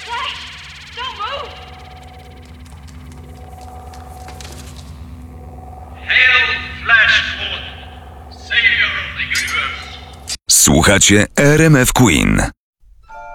Flash! Don't move! Hail Flashpoint, savior of the universe. Słuchacie RMF Queen.